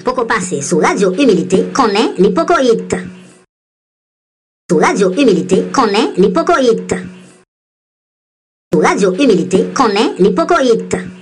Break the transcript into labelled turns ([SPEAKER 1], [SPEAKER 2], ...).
[SPEAKER 1] poko passé sous Radio Humilité, connaît l'hypocoïte. Sous Radio Humilité, connaît l'hypocoïte. Sous Radio Humilité, connaît l'hypocoïte.